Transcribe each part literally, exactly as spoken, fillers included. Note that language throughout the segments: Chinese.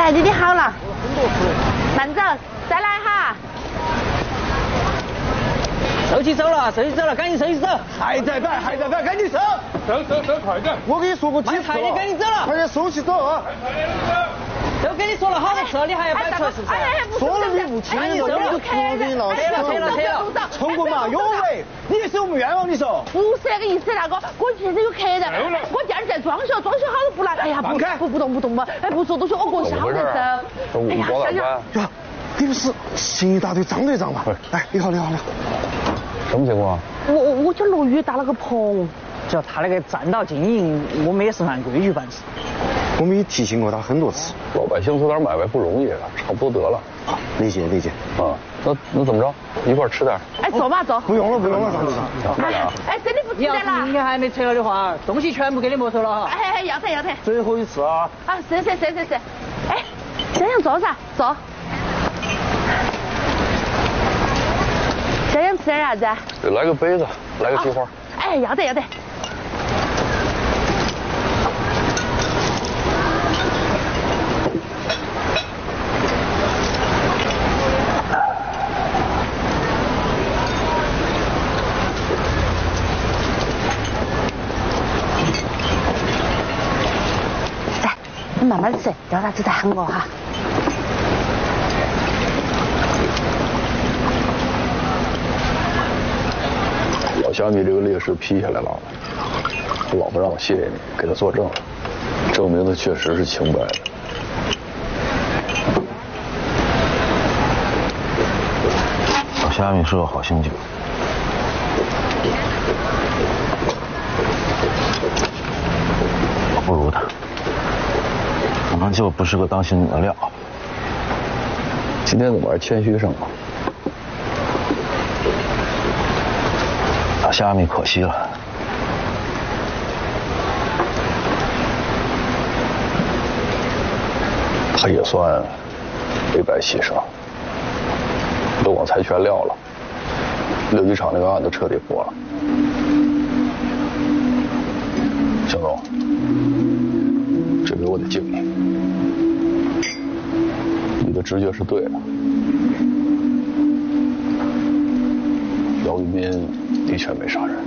哎，你你好了，慢走，再来哈。 手机走了，手机走了，赶紧手机走。 还在摆，还在摆，赶紧收。 走走走，快点！ 我跟你说过几次了， 你赶紧走了， 快点收起走啊！ 都跟你说了好多次了，你还要摆出来是不是？ 说了你不听，你就出名了， 扯了扯了扯了。 成功嘛，有为，你也是我们冤枉，你说？ 不是那个意思，那个我现在有客人，我店儿在装修，装修好了不来，哎呀，不不不动不动嘛，哎，不说东西，我过去好得走。哎呀，想想。 呀，你不是新一大队张队长吗？哎，你好，你好，你好。 什么情况？ 我我我就落雨搭了个棚。 就他那个占道经营，我们也是按规矩办事。 我们也提醒过他很多次， 老百姓做点买卖不容易，差不多得了。 啊，理解理解。 啊，那那怎么着？一块吃点。 哎，坐嘛坐。 不用了不用了，张队长。 慢点啊。 哎，真的不吃点了。 明天还没撤了的话，东西全部给你没收了哈。 哎哎，要得要得。 最后一次啊。 啊，是是是是是。哎，想想坐噻，坐。想想吃点啥子？ 来个杯子，来个菊花。 哎，要得要得。来，你慢慢吃，要啥子再喊我哈。 老虾米这个烈士批下来了，我老婆让我谢谢你，给他作证，证明他确实是清白的。 老虾米是个好刑警，我不如他，可能就不是个当刑警的料。 今天怎么还谦虚上了？ 老虾米可惜了， 他也算为白牺牲，都往财权撂了，六机场那个案子彻底破了。小东，这回我得敬你，你的直觉是对的。姚玉斌的确没杀人。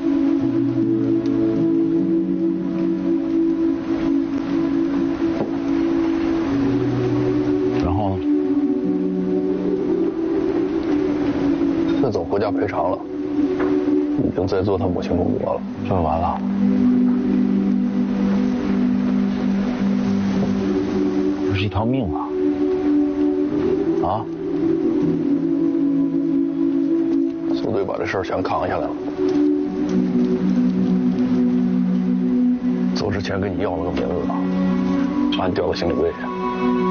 然后呢？ 再走国家赔偿了，已经在做他母亲工作了。 这就完了？这是一条命啊！啊？苏队把这事儿全扛下来了，走之前跟你要了个名字，把你调到刑警队去。